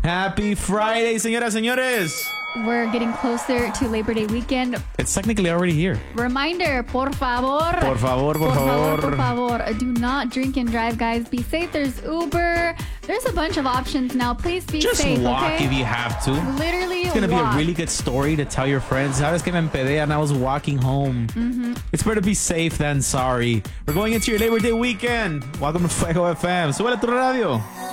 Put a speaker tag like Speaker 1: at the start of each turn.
Speaker 1: Happy Friday, señoras, señores.
Speaker 2: We're getting closer to Labor Day weekend.
Speaker 1: It's technically already here.
Speaker 2: Reminder, por favor.
Speaker 1: Por favor, por favor.
Speaker 2: Por favor. Do not drink and drive, guys. Be safe. There's Uber. There's a bunch of options now. Please be
Speaker 1: Just
Speaker 2: safe,
Speaker 1: walk
Speaker 2: okay?
Speaker 1: if you have to.
Speaker 2: Literally
Speaker 1: It's going to be
Speaker 2: walk.
Speaker 1: a really good story to tell your friends. Sabes que me empedé and I was walking home. It's better to be safe than sorry. We're going into your Labor Day weekend. Welcome to Fuego FM. Súbele tu radio.